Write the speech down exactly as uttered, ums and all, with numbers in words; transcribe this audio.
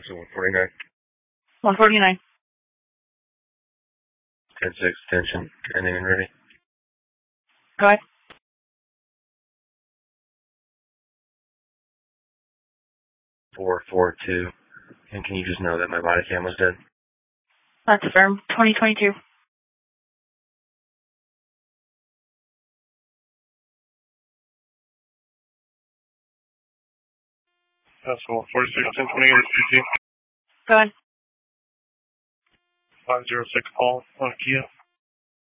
So one forty-nine. one forty-nine. ten six, attention. Ending and ready. Go ahead. four four two. And can you just know that my body cam was dead? That's firm. twenty twenty-two. That's one forty-six, ten twenty-eight. Go ahead. five zero six Paul on Kia.